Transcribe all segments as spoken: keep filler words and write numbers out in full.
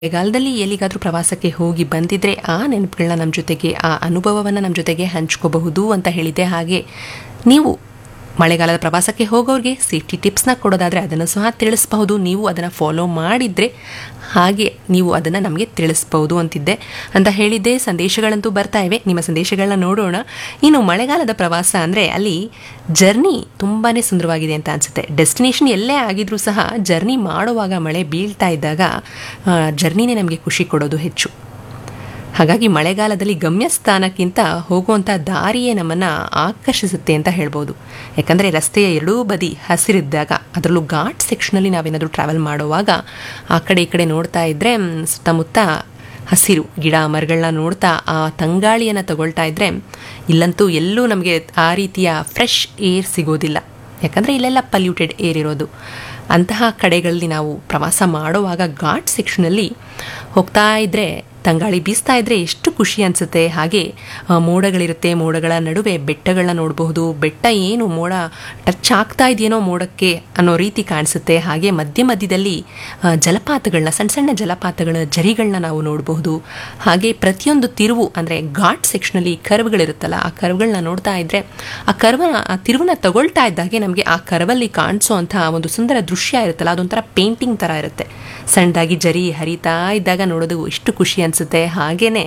ಮಳೆಗಾಲದಲ್ಲಿ ಎಲ್ಲಿಗಾದರೂ ಪ್ರವಾಸಕ್ಕೆ ಹೋಗಿ ಬಂದಿದ್ರೆ ಆ ನೆನಪುಗಳನ್ನ ನಮ್ಮ ಜೊತೆಗೆ ಆ ಅನುಭವವನ್ನು ನಮ್ಮ ಜೊತೆಗೆ ಹಂಚ್ಕೋಬಹುದು ಅಂತ ಹೇಳಿದ್ದೆ. ಹಾಗೆ ನೀವು ಮಳೆಗಾಲದ ಪ್ರವಾಸಕ್ಕೆ ಹೋಗೋರಿಗೆ ಸೇಫ್ಟಿ ಟಿಪ್ಸ್ನ ಕೊಡೋದಾದರೆ ಅದನ್ನು ಸಹ ತಿಳಿಸ್ಬಹುದು. ನೀವು ಅದನ್ನು ಫಾಲೋ ಮಾಡಿದರೆ ಹಾಗೆ ನೀವು ಅದನ್ನು ನಮಗೆ ತಿಳಿಸ್ಬಹುದು ಅಂತಿದ್ದೆ ಅಂತ ಹೇಳಿದ್ದೆ. ಸಂದೇಶಗಳಂತೂ ಬರ್ತಾ ಇವೆ, ನಿಮ್ಮ ಸಂದೇಶಗಳನ್ನ ನೋಡೋಣ. ಇನ್ನು ಮಳೆಗಾಲದ ಪ್ರವಾಸ ಅಂದರೆ ಅಲ್ಲಿ ಜರ್ನಿ ತುಂಬಾ ಸುಂದರವಾಗಿದೆ ಅಂತ ಅನಿಸುತ್ತೆ. ಡೆಸ್ಟಿನೇಷನ್ ಎಲ್ಲೇ ಆಗಿದ್ರೂ ಸಹ ಜರ್ನಿ ಮಾಡುವಾಗ ಮಳೆ ಬೀಳ್ತಾ ಇದ್ದಾಗ ಜರ್ನಿನೇ ನಮಗೆ ಖುಷಿ ಕೊಡೋದು ಹೆಚ್ಚು. ಹಾಗಾಗಿ ಮಳೆಗಾಲದಲ್ಲಿ ಗಮ್ಯಸ್ಥಾನಕ್ಕಿಂತ ಹೋಗುವಂಥ ದಾರಿಯೇ ನಮ್ಮನ್ನು ಆಕರ್ಷಿಸುತ್ತೆ ಅಂತ ಹೇಳ್ಬೋದು. ಯಾಕಂದರೆ ರಸ್ತೆಯ ಎರಡೂ ಬದಿ ಹಸಿರಿದ್ದಾಗ, ಅದರಲ್ಲೂ ಘಾಟ್ ಸೆಕ್ಷನಲ್ಲಿ ನಾವೇನಾದರೂ ಟ್ರಾವೆಲ್ ಮಾಡುವಾಗ ಆ ಕಡೆ ಈ ಕಡೆ ನೋಡ್ತಾ ಇದ್ದರೆ ಸುತ್ತಮುತ್ತ ಹಸಿರು ಗಿಡ ಮರಗಳನ್ನ ನೋಡ್ತಾ ಆ ತಂಗಾಳಿಯನ್ನು ತಗೊಳ್ತಾ ಇದ್ದರೆ, ಇಲ್ಲಂತೂ ಎಲ್ಲೂ ನಮಗೆ ಆ ರೀತಿಯ ಫ್ರೆಶ್ ಏರ್ ಸಿಗೋದಿಲ್ಲ. ಯಾಕಂದರೆ ಇಲ್ಲೆಲ್ಲ ಪಲ್ಯೂಟೆಡ್ ಏರ್ ಇರೋದು. ಅಂತಹ ಕಡೆಗಳಲ್ಲಿ ನಾವು ಪ್ರವಾಸ ಮಾಡುವಾಗ ಘಾಟ್ ಸೆಕ್ಷನಲ್ಲಿ ಹೋಗ್ತಾ ಇದ್ದರೆ, ತಂಗಾಳಿ ಬೀಸ್ತಾ ಇದ್ದರೆ ಎಷ್ಟು ಖುಷಿ ಅನಿಸುತ್ತೆ. ಹಾಗೆ ಮೋಡಗಳಿರುತ್ತೆ, ಮೋಡಗಳ ನಡುವೆ ಬೆಟ್ಟಗಳನ್ನ ನೋಡಬಹುದು. ಬೆಟ್ಟ ಏನು ಮೋಡ ಟಚ್ ಆಗ್ತಾ ಇದೆಯೇನೋ ಮೋಡಕ್ಕೆ ಅನ್ನೋ ರೀತಿ ಕಾಣಿಸುತ್ತೆ. ಹಾಗೆ ಮಧ್ಯ ಮಧ್ಯದಲ್ಲಿ ಜಲಪಾತಗಳನ್ನ, ಸಣ್ಣ ಸಣ್ಣ ಜಲಪಾತಗಳ ಜರಿಗಳನ್ನ ನಾವು ನೋಡಬಹುದು. ಹಾಗೆ ಪ್ರತಿಯೊಂದು ತಿರುವು ಅಂದರೆ ಘಾಟ್ ಸೆಕ್ಷನಲ್ಲಿ ಕರ್ವ್ಗಳಿರುತ್ತಲ್ಲ, ಆ ಕರ್ವ್ಗಳನ್ನ ನೋಡ್ತಾ ಇದ್ದರೆ ಆ ಕರ್ವನ ಆ ತಿರುವನ್ನ ತಗೊಳ್ತಾ ಇದ್ದಾಗೆ ನಮಗೆ ಆ ಕರ್ವಲ್ಲಿ ಕಾಣಿಸೋ ಅಂಥ ಒಂದು ಸುಂದರ ದೃಶ್ಯ ಇರುತ್ತಲ್ಲ, ಅದೊಂಥರ ಪೇಂಟಿಂಗ್ ಥರ ಇರುತ್ತೆ. ಸಣ್ಣದಾಗಿ ಜರಿ ಹರಿತಾ ಇದ್ದಾಗ ನೋಡೋದು ಎಷ್ಟು ಖುಷಿ ಅನಿಸುತ್ತೆ. ಹಾಗೇನೆ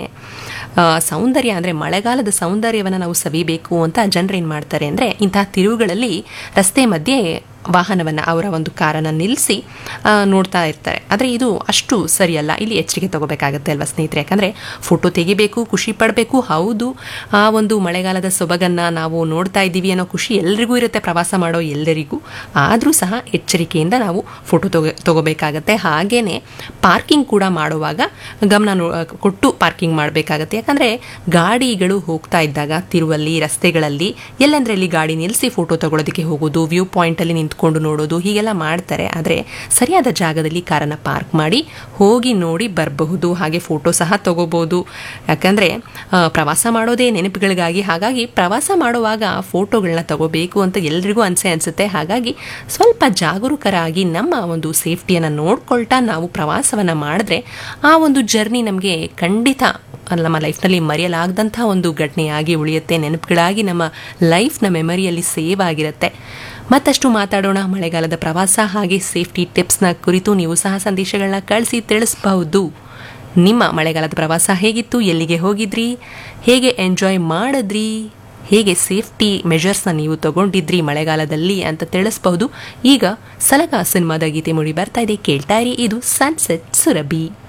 ಸೌಂದರ್ಯ ಅಂದರೆ ಮಳೆಗಾಲದ ಸೌಂದರ್ಯವನ್ನು ನಾವು ಸವಿಬೇಕು ಅಂತ ಜನರು ಏನು ಮಾಡ್ತಾರೆ ಅಂದರೆ, ಇಂತಹ ತಿರುವುಗಳಲ್ಲಿ ರಸ್ತೆ ಮಧ್ಯೆ ವಾಹನವನ್ನು, ಅವರ ಒಂದು ಕಾರನ್ನು ನಿಲ್ಲಿಸಿ ನೋಡ್ತಾ ಇರ್ತಾರೆ. ಆದರೆ ಇದು ಅಷ್ಟು ಸರಿಯಲ್ಲ. ಇಲ್ಲಿ ಎಚ್ಚರಿಕೆ ತಗೋಬೇಕಾಗತ್ತೆ ಅಲ್ವಾ ಸ್ನೇಹಿತರೆ? ಯಾಕಂದರೆ ಫೋಟೋ ತೆಗಿಬೇಕು, ಖುಷಿ ಪಡಬೇಕು, ಹೌದು ಆ ಒಂದು ಮಳೆಗಾಲದ ಸೊಬಗನ್ನು ನಾವು ನೋಡ್ತಾ ಇದ್ದೀವಿ ಅನ್ನೋ ಖುಷಿ ಎಲ್ರಿಗೂ ಇರುತ್ತೆ, ಪ್ರವಾಸ ಮಾಡೋ ಎಲ್ಲರಿಗೂ. ಆದರೂ ಸಹ ಎಚ್ಚರಿಕೆಯಿಂದ ನಾವು ಫೋಟೋ ತಗೋ ತಗೋಬೇಕಾಗತ್ತೆ. ಹಾಗೆಯೇ ಪಾರ್ಕಿಂಗ್ ಕೂಡ ಮಾಡುವಾಗ ಗಮನ ನೋ ಕೊಟ್ಟು ಪಾರ್ಕಿಂಗ್ ಮಾಡಬೇಕಾಗತ್ತೆ. ಯಾಕಂದರೆ ಗಾಡಿಗಳು ಹೋಗ್ತಾ ಇದ್ದಾಗ ತಿರುವಲ್ಲಿ, ರಸ್ತೆಗಳಲ್ಲಿ ಎಲ್ಲೆಂದರಲ್ಲಿ ಗಾಡಿ ನಿಲ್ಲಿಸಿ ಫೋಟೋ ತಗೊಳ್ಳೋದಕ್ಕೆ ಹೋಗೋದು, ವ್ಯೂ ಪಾಯಿಂಟಲ್ಲಿ ನಿಂತು ಕೊಂಡು ನೋಡೋದು, ಹೀಗೆಲ್ಲ ಮಾಡ್ತಾರೆ. ಆದರೆ ಸರಿಯಾದ ಜಾಗದಲ್ಲಿ ಕಾರನ್ನು ಪಾರ್ಕ್ ಮಾಡಿ ಹೋಗಿ ನೋಡಿ ಬರಬಹುದು. ಹಾಗೆ ಫೋಟೋ ಸಹ ತಗೋಬಹುದು. ಯಾಕಂದರೆ ಪ್ರವಾಸ ಮಾಡೋದೇ ನೆನಪುಗಳಿಗಾಗಿ. ಹಾಗಾಗಿ ಪ್ರವಾಸ ಮಾಡುವಾಗ ಫೋಟೋಗಳನ್ನ ತಗೋಬೇಕು ಅಂತ ಎಲ್ರಿಗೂ ಅನಿಸೆ ಅನಿಸುತ್ತೆ. ಹಾಗಾಗಿ ಸ್ವಲ್ಪ ಜಾಗರೂಕರಾಗಿ ನಮ್ಮ ಒಂದು ಸೇಫ್ಟಿಯನ್ನು ನೋಡ್ಕೊಳ್ತಾ ನಾವು ಪ್ರವಾಸವನ್ನು ಮಾಡಿದ್ರೆ ಆ ಒಂದು ಜರ್ನಿ ನಮಗೆ ಖಂಡಿತ ನಮ್ಮ ಲೈಫ್ನಲ್ಲಿ ಮರೆಯಲಾಗದಂಥ ಒಂದು ಘಟನೆಯಾಗಿ ಉಳಿಯುತ್ತೆ, ನೆನಪುಗಳಾಗಿ ನಮ್ಮ ಲೈಫ್ನ ಮೆಮರಿಯಲ್ಲಿ ಸೇವ್ ಆಗಿರುತ್ತೆ. ಮತ್ತಷ್ಟು ಮಾತಾಡೋಣ ಮಳೆಗಾಲದ ಪ್ರವಾಸ ಹಾಗೆ ಸೇಫ್ಟಿ ಟಿಪ್ಸ್ನ ಕುರಿತು. ನೀವು ಸಹ ಸಂದೇಶಗಳನ್ನ ಕಳಿಸಿ ತಿಳಿಸಬಹುದು. ನಿಮ್ಮ ಮಳೆಗಾಲದ ಪ್ರವಾಸ ಹೇಗಿತ್ತು, ಎಲ್ಲಿಗೆ ಹೋಗಿದ್ರಿ, ಹೇಗೆ ಎಂಜಾಯ್ ಮಾಡಿದ್ರಿ, ಹೇಗೆ ಸೇಫ್ಟಿ ಮೆಷರ್ಸ್ನ ನೀವು ತಗೊಂಡಿದ್ರಿ ಮಳೆಗಾಲದಲ್ಲಿ ಅಂತ ತಿಳಿಸಬಹುದು. ಈಗ ಸಲಗ ಸಿನಿಮಾದ ಗೀತೆ ಮೂಡಿ ಬರ್ತಾ ಇದೆ, ಕೇಳ್ತಾ ಇರಿ. ಇದು ಸನ್ಸೆಟ್ ಸುರಭಿ.